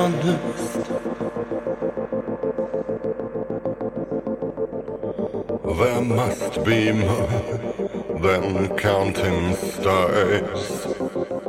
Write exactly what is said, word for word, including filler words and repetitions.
honest. There must be more than counting stars.